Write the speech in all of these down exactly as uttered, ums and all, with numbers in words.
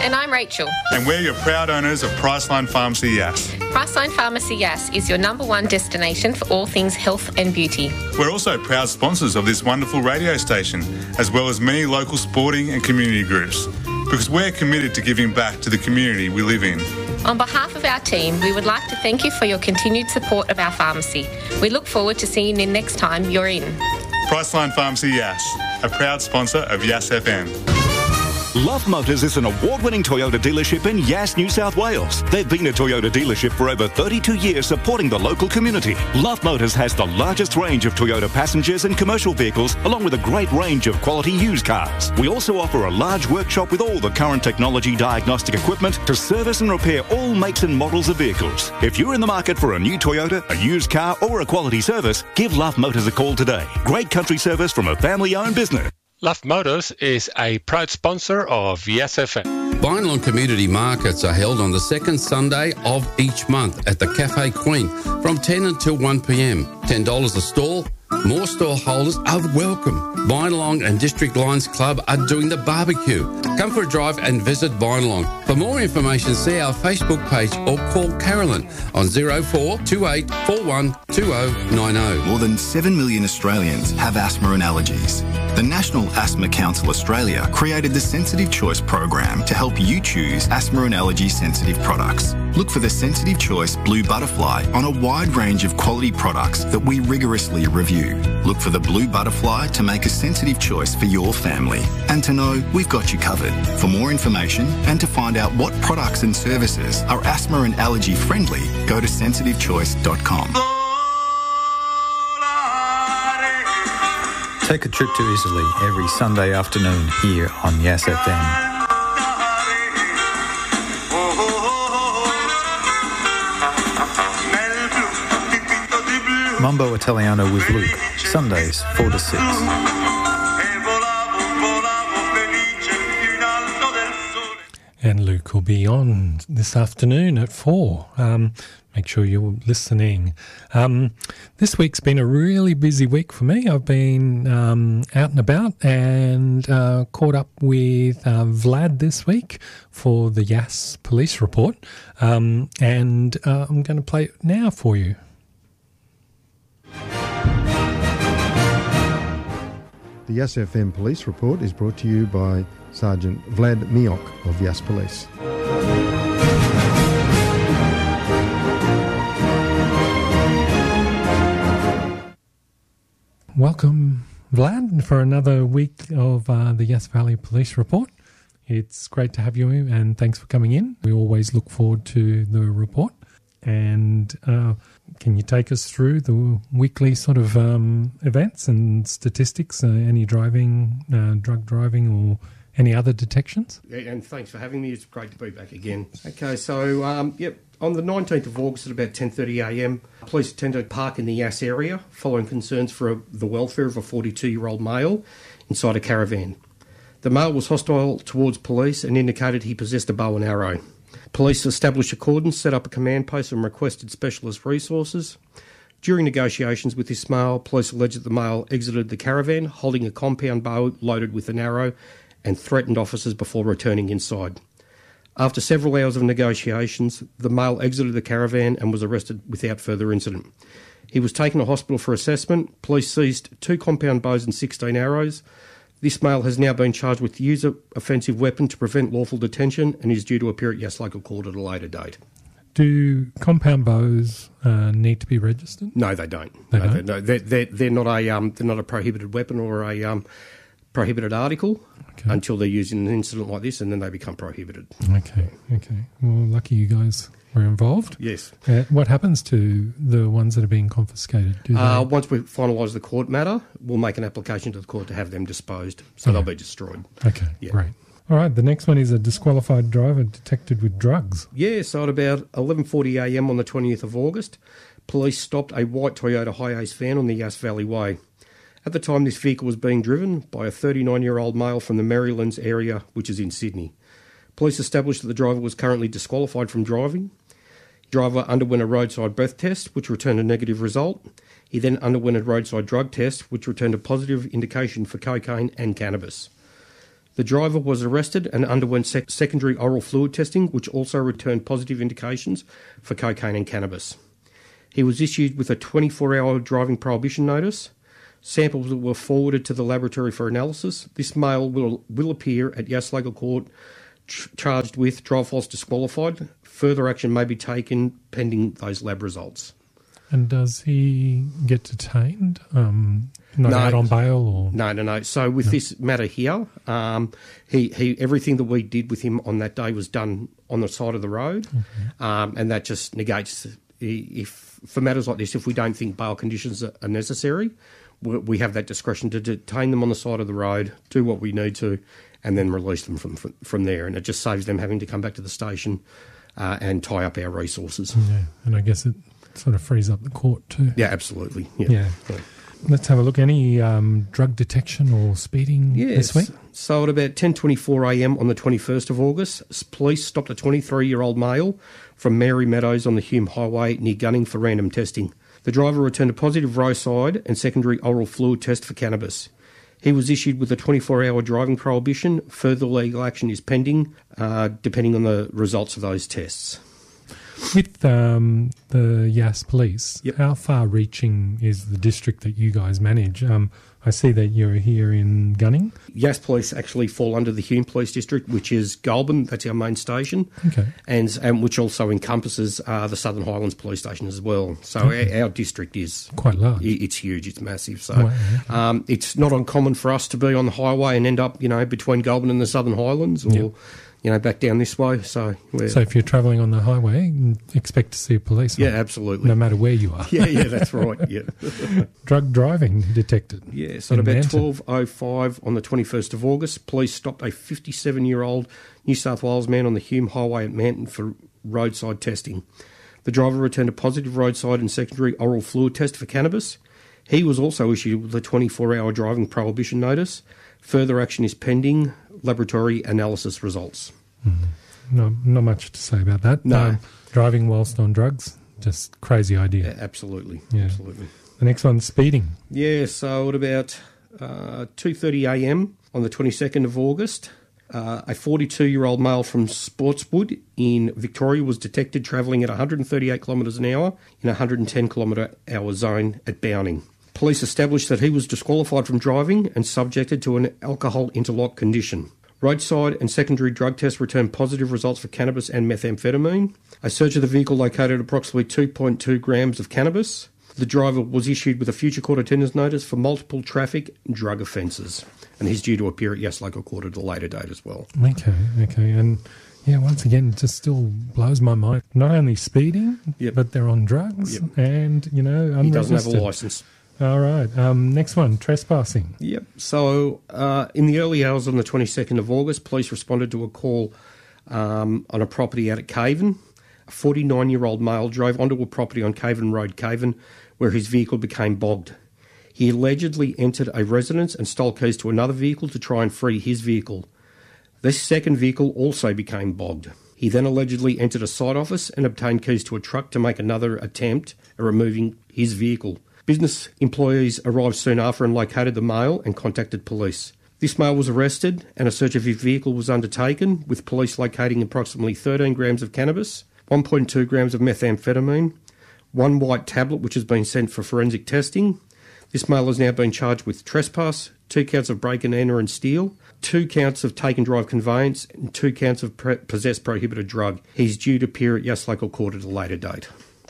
And I'm Rachel. And we're your proud owners of Priceline Pharmacy Yass. Priceline Pharmacy Yass is your number one destination for all things health and beauty. We're also proud sponsors of this wonderful radio station, as well as many local sporting and community groups, because we're committed to giving back to the community we live in. On behalf of our team, we would like to thank you for your continued support of our pharmacy. We look forward to seeing you next time you're in. Priceline Pharmacy Yass, a proud sponsor of Yass F M. Love Motors is an award-winning Toyota dealership in Yass, New South Wales. They've been a Toyota dealership for over thirty-two years, supporting the local community. Love Motors has the largest range of Toyota passengers and commercial vehicles, along with a great range of quality used cars. We also offer a large workshop with all the current technology diagnostic equipment to service and repair all makes and models of vehicles. If you're in the market for a new Toyota, a used car, or a quality service, give Love Motors a call today. Great country service from a family-owned business. Love Motors is a proud sponsor of Yass F M. Bynalong Community Markets are held on the second Sunday of each month at the Cafe Queen from ten until one p m. ten dollars a stall. More stall holders are welcome. Bynalong and District Lions Club are doing the barbecue. Come for a drive and visit Bynalong. For more information, see our Facebook page or call Carolyn on zero four two eight four one two zero nine zero. More than seven million Australians have asthma and allergies. The National Asthma Council Australia created the Sensitive Choice program to help you choose asthma and allergy sensitive products. Look for the Sensitive Choice Blue Butterfly on a wide range of quality products that we rigorously review. Look for the Blue Butterfly to make a sensitive choice for your family and to know we've got you covered. For more information and to find out what products and services are asthma and allergy friendly, go to sensitive choice dot com. Take a trip to Italy every Sunday afternoon here on Yass F M. Mambo Italiano with Luke, Sundays four to six. And Luke will be on this afternoon at four. Um, make sure you're listening. Um, this week's been a really busy week for me. I've been um, out and about and uh, caught up with uh, Vlad this week for the Yass Police Report. Um, and uh, I'm going to play it now for you. The Yass F M Police Report is brought to you by Sergeant Vlad Miok of Yass Police. Welcome, Vlad, for another week of uh, the Yass Valley Police Report. It's great to have you and thanks for coming in. We always look forward to the report. And uh, can you take us through the weekly sort of um, events and statistics, uh, any driving, uh, drug driving or any other detections? Yeah, and thanks for having me. It's great to be back again. Okay, so, um, yep, on the nineteenth of August at about ten thirty a m, police attended a park in the Yass area following concerns for a, the welfare of a forty-two-year-old male inside a caravan. The male was hostile towards police and indicated he possessed a bow and arrow. Police established a cordon, set up a command post and requested specialist resources. During negotiations with this male, police alleged that the male exited the caravan holding a compound bow loaded with an arrow and threatened officers before returning inside. After several hours of negotiations, the male exited the caravan and was arrested without further incident. He was taken to hospital for assessment. Police seized two compound bows and sixteen arrows. This male has now been charged with the use of offensive weapon to prevent lawful detention and is due to appear at Yass Local Court at a later date. Do compound bows uh, need to be registered? No, they don't. They no, don't? They're, no, they're, they're, they're not a um, they're not a prohibited weapon or a um, prohibited article Okay. until they're used in an incident like this, and then they become prohibited. Okay, okay. Well, lucky you guys were involved. Yes. Uh, what happens to the ones that are being confiscated? Do Uh, they... once we finalise the court matter, we'll make an application to the court to have them disposed, so Okay. they'll be destroyed. Okay, Yeah. great. All right, the next one is a disqualified driver detected with drugs. Yeah, so at about eleven forty a m on the twentieth of August, police stopped a white Toyota Hiace van on the Yass Valley Way. At the time, this vehicle was being driven by a thirty-nine-year-old male from the Marylands area, which is in Sydney. Police established that the driver was currently disqualified from driving. The driver underwent a roadside breath test, which returned a negative result. He then underwent a roadside drug test, which returned a positive indication for cocaine and cannabis. The driver was arrested and underwent sec- secondary oral fluid testing, which also returned positive indications for cocaine and cannabis. He was issued with a twenty-four hour driving prohibition notice. Samples were forwarded to the laboratory for analysis. This male will, will appear at Yass Local Court ch- charged with drive whilst disqualified. Further action may be taken pending those lab results. And does he get detained? Um, not No. out on bail or No, no, no. So with No. this matter here, um, he, he everything that we did with him on that day was done on the side of the road, um, and that just negates if for matters like this. If we don't think bail conditions are are necessary, we, we have that discretion to detain them on the side of the road, do what we need to, and then release them from from, from there. And it just saves them having to come back to the station uh, and tie up our resources. Yeah, and I guess it sort of frees up the court too. Yeah, absolutely. Yeah. Yeah. Yeah. Let's have a look. Any um, drug detection or speeding Yes. this week? So at about ten twenty-four a m on the twenty-first of August, s- police stopped a twenty-three-year-old male from Mary Meadows on the Hume Highway near Gunning for random testing. The driver returned a positive roadside and secondary oral fluid test for cannabis. He was issued with a twenty-four hour driving prohibition. Further legal action is pending, uh, depending on the results of those tests. With um, the Yass Police, Yep. how far-reaching is the district that you guys manage? Um, I see that you're here in Gunning. Yass Police actually fall under the Hume Police District, which is Goulburn, that's our main station, Okay. and and which also encompasses uh, the Southern Highlands Police Station as well. So our, our district is Quite large. i- It's huge. It's massive. So Wow, okay. um, it's not uncommon for us to be on the highway and end up, you know, between Goulburn and the Southern Highlands, or Yep. you know, back down this way. So we're, So if you're travelling on the highway, expect to see a police. yeah, absolutely. No matter where you are. Yeah, yeah, that's right. Yeah. Drug driving detected. Yeah, so in at about Manton. twelve oh five on the twenty-first of August, police stopped a fifty-seven-year-old New South Wales man on the Hume Highway at Manton for roadside testing. The driver returned a positive roadside and secondary oral fluid test for cannabis. He was also issued with a twenty-four hour driving prohibition notice. Further action is pending laboratory analysis results. No, not much to say about that. No. Um, driving whilst on drugs, just crazy idea. Yeah, absolutely, Yeah. absolutely. The next one's speeding. Yeah, so at about uh, two thirty a m on the twenty-second of August, uh, a forty-two-year-old male from Sportswood in Victoria was detected travelling at one hundred thirty-eight kilometres an hour in a one hundred ten kilometre hour zone at Bowning. Police established that he was disqualified from driving and subjected to an alcohol interlock condition. Roadside and secondary drug tests returned positive results for cannabis and methamphetamine. A search of the vehicle located approximately two point two grams of cannabis. The driver was issued with a future court attendance notice for multiple traffic and drug offences, and he's due to appear at Yass Local Court at a later date as well. Okay, okay. And yeah, once again, it just still blows my mind. Not only speeding, Yep. but they're on drugs Yep. and, you know, unregistered. He doesn't have a licence. All right. Um, next one, trespassing. Yep. So uh, in the early hours on the twenty-second of August, police responded to a call um, on a property out at Cavan. A forty-nine-year-old male drove onto a property on Cavan Road, Cavan, where his vehicle became bogged. He allegedly entered a residence and stole keys to another vehicle to try and free his vehicle. This second vehicle also became bogged. He then allegedly entered a site office and obtained keys to a truck to make another attempt at removing his vehicle. Business employees arrived soon after and located the male and contacted police. This male was arrested and a search of his vehicle was undertaken, with police locating approximately thirteen grams of cannabis, one point two grams of methamphetamine, one white tablet which has been sent for forensic testing. This male has now been charged with trespass, two counts of break and enter and steal, two counts of take and drive conveyance, and two counts of pre- possess prohibited drug. He's due to appear at Yass Local Court at a later date.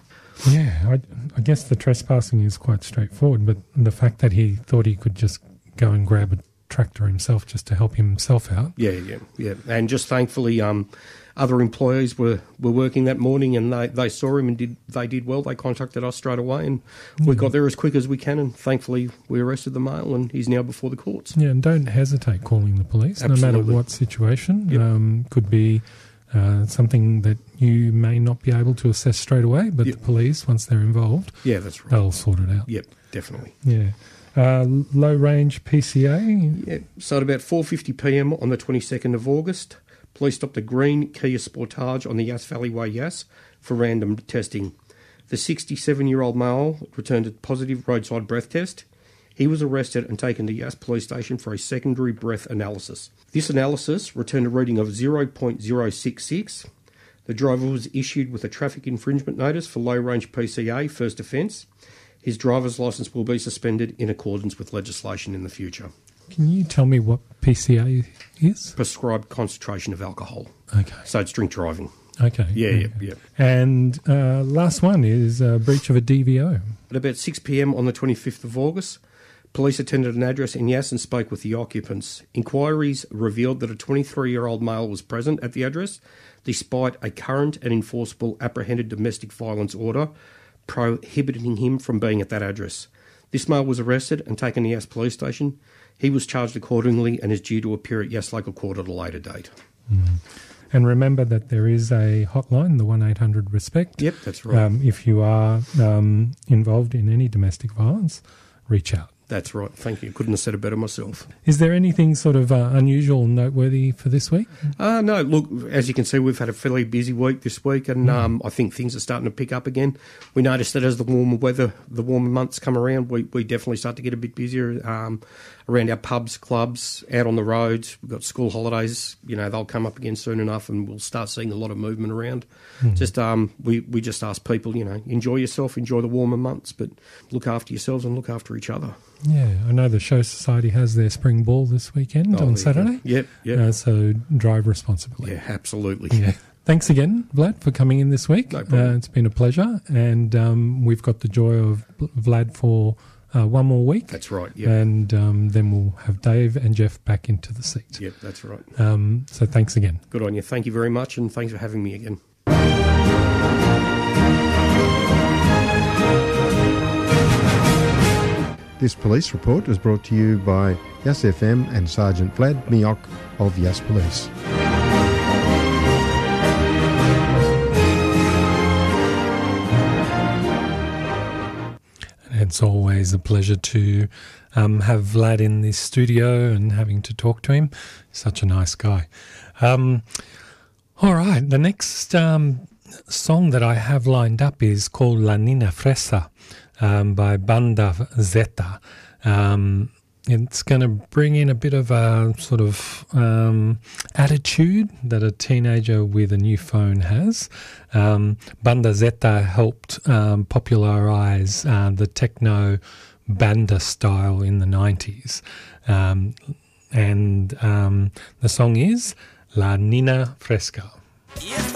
Yeah, I, I guess the trespassing is quite straightforward, but the fact that he thought he could just go and grab a tractor himself just to help himself out. Yeah, yeah, yeah. And just thankfully, um, other employees were, were working that morning and they, they saw him and did they did well. They contacted us straight away and we got there as quick as we can, and thankfully we arrested the male and he's now before the courts. Yeah, and don't hesitate calling the police, no matter Absolutely. what situation. Yep. Um, could be uh, something that you may not be able to assess straight away, but Yep. the police, once they're involved, Yeah, that's right. they'll sort it out. Yep, definitely. Yeah. Uh, low range P C A. Yeah. So at about four fifty p m on the twenty-second of August, police stopped a green Kia Sportage on the Yass Valley Way, Yass, for random testing. The sixty-seven-year-old male returned a positive roadside breath test. He was arrested and taken to Yass Police Station for a secondary breath analysis. This analysis returned a reading of zero point zero six six. The driver was issued with a traffic infringement notice for low-range P C A, first offence. His driver's licence will be suspended in accordance with legislation in the future. Can you tell me what P C A is? Prescribed concentration of alcohol. Okay. So it's drink driving. Okay. Yeah, yeah, yeah. And uh, last one is a breach of a D V O. At about six p m on the twenty-fifth of August, police attended an address in Yass and spoke with the occupants. Inquiries revealed that a twenty-three-year-old male was present at the address, despite a current and enforceable apprehended domestic violence order prohibiting him from being at that address. This male was arrested and taken to Yass Police Station. He was charged accordingly and is due to appear at Yass Local Court at a later date. Mm. And remember that there is a hotline, the one eight hundred RESPECT. Yep, that's right. Um, if you are um, involved in any domestic violence, reach out. That's right. Thank you. Couldn't have said it better myself. Is there anything sort of uh, unusual, noteworthy for this week? Uh, no, look, as you can see, we've had a fairly busy week this week, and mm. um, I think things are starting to pick up again. We noticed that as the warmer weather, the warmer months come around, we, we definitely start to get a bit busier um, around our pubs, clubs, out on the roads. We've got school holidays, you know, they'll come up again soon enough, and we'll start seeing a lot of movement around. Mm. Just um, we, we just ask people, you know, enjoy yourself, enjoy the warmer months, but look after yourselves and look after each other. Yeah, I know the Show Society has their spring ball this weekend oh, on Saturday. Yep, yep. Uh, so drive responsibly. Yeah, absolutely. Yeah. Thanks again, Vlad, for coming in this week. No problem. Uh, it's been a pleasure. And um, we've got the joy of Vlad for uh, one more week. That's right, yeah. And um, then we'll have Dave and Jeff back into the seat. Yep, that's right. Um, so thanks again. Good on you. Thank you very much, and thanks for having me again. This police report was brought to you by Yass F M and Sergeant Vlad Miok of Yass Police. It's always a pleasure to um, have Vlad in this studio and having to talk to him. Such a nice guy. Um, all right, the next um, song that I have lined up is called La Nina Fresa. Um, by Banda Zeta. Um, it's going to bring in a bit of a sort of um, attitude that a teenager with a new phone has. Um, Banda Zeta helped um, popularise uh, the techno banda style in the nineties. Um, and um, the song is La Nina Fresca.